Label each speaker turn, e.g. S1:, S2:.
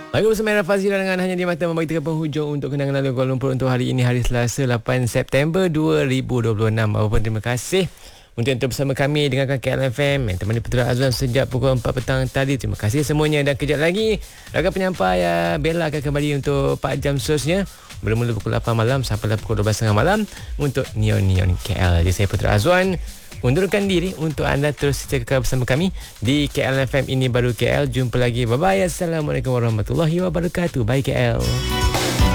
S1: Baik, bersama Era Fazila dengan Hanya di Mata membagi tiga penghujung untuk kenangan lalu Kuala Lumpur untuk hari ini, hari Selasa 8 September 2026. Apapun terima kasih untuk yang bersama kami dengarkan KLFM yang temani Putra Azwan sejak pukul 4 petang tadi. Terima kasih semuanya, dan kejap lagi rakan penyampai Bella akan kembali untuk 4 jam seterusnya, bermula pukul 8 malam sampai pukul 12.30 malam untuk Neon KL. Jadi saya Putra Azwan undurkan diri untuk anda terus setia kekal bersama kami di KLFM Ini Baru KL. Jumpa lagi. Bye bye. Assalamualaikum warahmatullahi wabarakatuh. Bye KL.